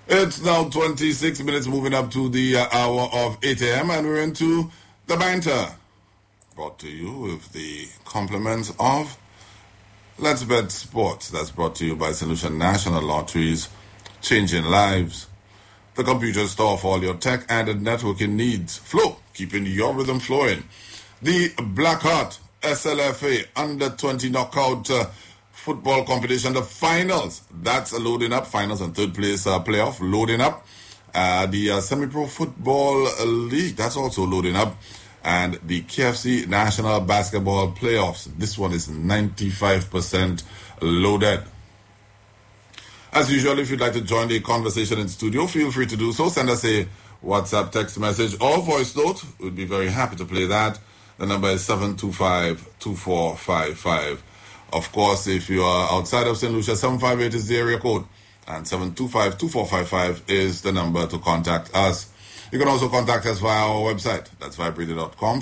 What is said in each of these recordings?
It's now 26 minutes moving up to the hour of 8 a.m. and we're into the banter. Brought to you with the compliments of Let's Bet Sports. That's brought to you by Solution National Lotteries, changing lives. The computer store for all your tech and networking needs. Flow, keeping your rhythm flowing. The Blackheart SLFA Under 20 Knockout football competition, the finals. That's loading up. Finals and third place playoff loading up. The Semi-Pro Football League, that's also loading up. And the KFC National Basketball Playoffs. This one is 95% loaded. As usual, if you'd like to join the conversation in studio, feel free to do so. Send us a WhatsApp text message or voice note. We'd be very happy to play that. The number is 725-2455. Of course, if you are outside of St. Lucia, 758 is the area code. And 725-2455 is the number to contact us. You can also contact us via our website. That's viberadio.com,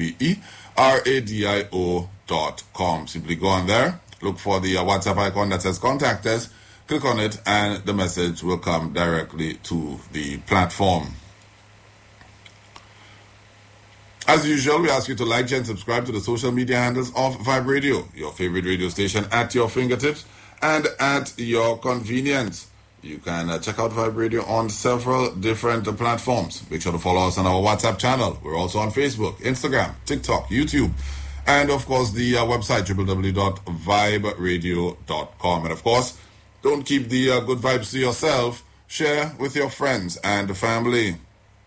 VYBERADIO.com. Simply go on there, look for the WhatsApp icon that says contact us, click on it, and the message will come directly to the platform. As usual, we ask you to like and subscribe to the social media handles of Vibe Radio, your favorite radio station at your fingertips and at your convenience. You can check out Vibe Radio on several different platforms. Make sure to follow us on our WhatsApp channel. We're also on Facebook, Instagram, TikTok, YouTube, and of course the website www.viberadio.com. And of course, don't keep the good vibes to yourself. Share with your friends and family.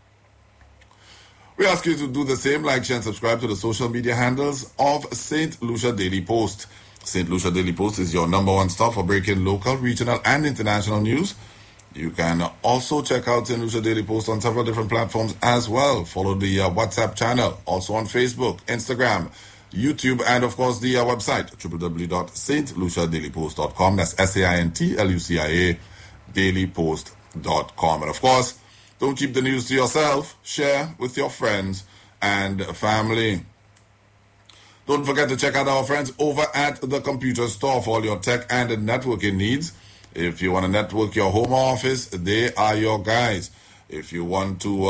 We ask you to do the same, like, share, and subscribe to the social media handles of St. Lucia Daily Post. St. Lucia Daily Post is your number one stop for breaking local, regional, and international news. You can also check out St. Lucia Daily Post on several different platforms as well. Follow the WhatsApp channel, also on Facebook, Instagram, YouTube, and of course the website, www.stluciadailypost.com. That's SAINTLUCIA dailypost.com. And of course, don't keep the news to yourself. Share with your friends and family. Don't forget to check out our friends over at the computer store for all your tech and networking needs. If you want to network your home office, they are your guys. If you want to,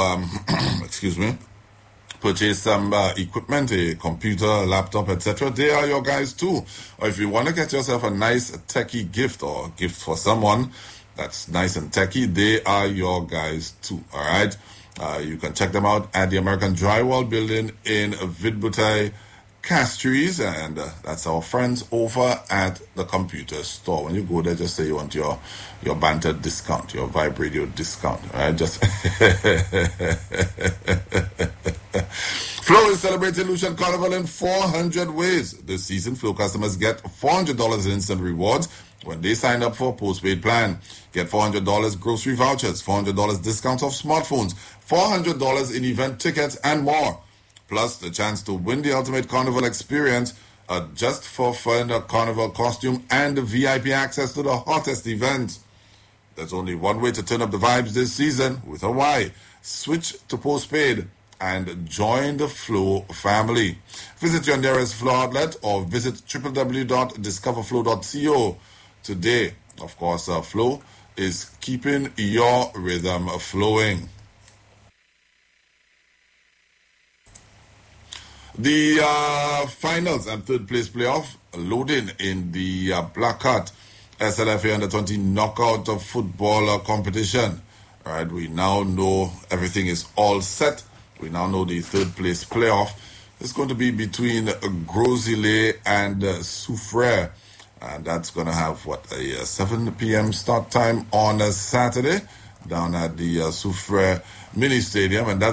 purchase some equipment, a computer, a laptop, etc., they are your guys too. Or if you want to get yourself a nice techie gift or a gift for someone that's nice and techie, they are your guys too, all right? You can check them out at the American Drywall Building in Vidbutai, Castries, and that's our friends over at the computer store. When you go there, just say you want your banter discount, your Vibe Radio discount, all right? Just Flow is celebrating Lucian Carnival in 400 ways. This season, Flow customers get $400 in instant rewards when they sign up for a postpaid plan. Get $400 grocery vouchers, $400 discounts off smartphones, $400 in event tickets, and more. Plus, the chance to win the ultimate carnival experience, a just for fun carnival costume, and VIP access to the hottest events. There's only one way to turn up the vibes this season with a Y. Switch to postpaid and join the Flow family. Visit your nearest Flow outlet or visit www.discoverflow.co today. Of course, Flow is keeping your rhythm flowing. The finals and third place playoff loading in the Blackheart SLFA Under 20 knockout football competition. All right, we now know everything is all set. We now know the third place playoff is going to be between Gros-Islet and Soufrière. And that's going to have, a 7 p.m. start time on a Saturday down at the Soufrière Mini Stadium. And that's